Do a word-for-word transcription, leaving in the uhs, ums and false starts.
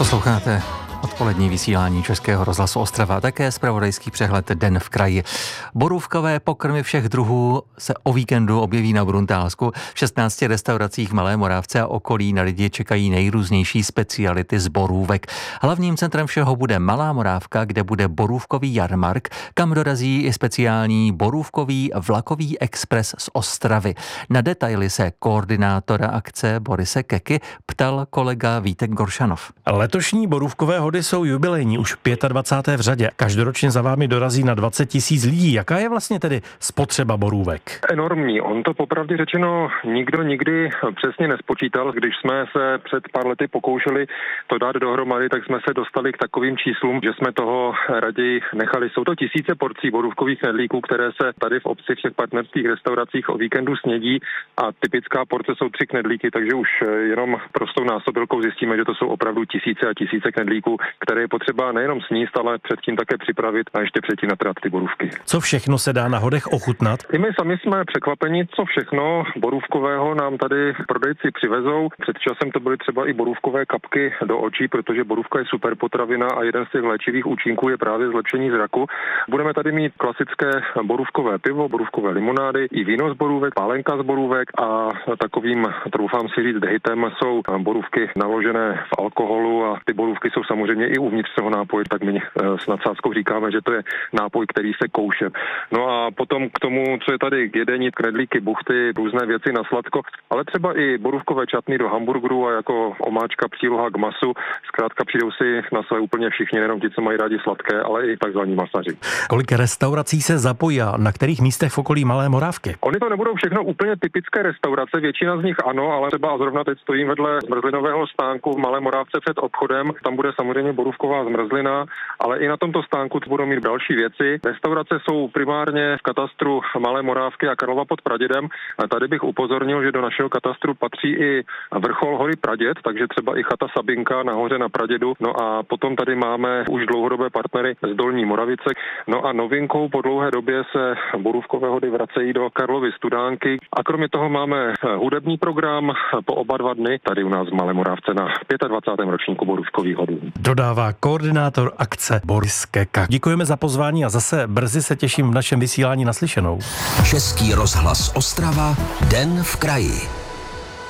Posloucháte odpolední vysílání Českého rozhlasu Ostrava, také zpravodajský přehled Den v kraji. Borůvkové pokrmy všech druhů se o víkendu objeví na Bruntálsku. V šestnácti restauracích v Malé Moravce a okolí na lidi čekají nejrůznější speciality z borůvek. Hlavním centrem všeho bude Malá Morávka, kde bude borůvkový jarmark, kam dorazí i speciální borůvkový vlakový expres z Ostravy. Na detaily se koordinátora akce Borise Keky ptal kolega Vítek Goršanov. Letošní borůvkové hody jsou jubilejní, už dvacáté páté v řadě. Každoročně za vámi dorazí na dvacet tisíc lidí. Jaká je vlastně tedy spotřeba borůvek? Enormní. On to popravdě řečeno nikdo nikdy přesně nespočítal. Když jsme se před pár lety pokoušeli to dát dohromady, tak jsme se dostali k takovým číslům, že jsme toho raději nechali. Jsou to tisíce porcí borůvkových knedlíků, které se tady v obci v těch partnerských restauracích o víkendu snědí a typická porce jsou tři knedlíky, takže už jenom prostou násobilkou zjistíme, že to jsou opravdu tisíce a tisíce knedlíků, které je potřeba nejenom sníst, ale předtím také připravit a ještě předtím natrát ty borůvky. Co všechno se dá na hodech ochutnat? I my sami jsme překvapeni, co všechno borůvkového nám tady prodejci přivezou. Před časem to byly třeba i borůvkové kapky do očí, protože borůvka je super potravina a jeden z těch léčivých účinků je právě zlepšení zraku. Budeme tady mít klasické borůvkové pivo, borůvkové limonády, i víno z borůvek, pálenka z borůvek a takovým, troufám si říct, hitem jsou borůvky naložené v alkoholu a ty borůvky jsou samozřejmě i uvnitř toho nápoje, tak my s nadsázkou říkáme, že to je nápoj, který se kouše. No a potom k tomu, co je tady k jedení, knedlíky, buchty, různé věci na sladko, ale třeba i borůvkové čatny do hamburgeru a jako omáčka příloha k masu. Zkrátka přijdou si na své úplně všichni, nejenom ti, co mají rádi sladké, ale i takzvaní masaři. Kolik restaurací se zapojí a na kterých místech v okolí Malé Morávky? Oni to nebudou všechno úplně typické restaurace, většina z nich ano, ale třeba zrovna teď stojím vedle zmrzlinového stánku v Malé Morávce před obchodem. Tam bude samozřejmě borůvková zmrzlina, ale i na tomto stánku budou mít další věci. Restaurace jsou primárně v katastru Malé Morávky a Karlova pod Pradědem. A tady bych upozornil, že do našeho katastru patří i vrchol hory Praděd, takže třeba i chata Sabinka nahoře na Pradědu. No a potom tady máme už dlouhodobé partnery z Dolní Moravice. No a novinkou po dlouhé době se borůvkové hody vracejí do Karlovy Studánky. A kromě toho máme hudební program po oba dva dny tady u nás v Malé Morávce na dvacátém pátém ročníku borůvkových hodů. Dodává koordinátor akce Boris Keka. Děkujeme za pozvání a zase brzy se těším v našem vysílání naslyšenou. Český rozhlas Ostrava, Den v kraji.